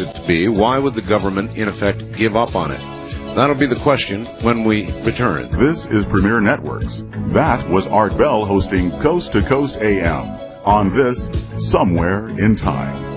it to be, why would the government, in effect, give up on it? That'll be the question when we return. This is Premier Networks. That was Art Bell hosting Coast to Coast AM on this Somewhere in Time.